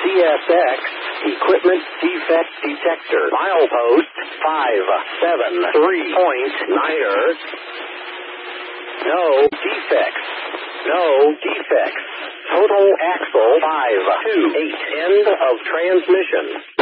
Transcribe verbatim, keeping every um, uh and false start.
S X, equipment defect detector. Milepost five seven three point niner. No defects. No defects. Total axle five two eight. End of transmission.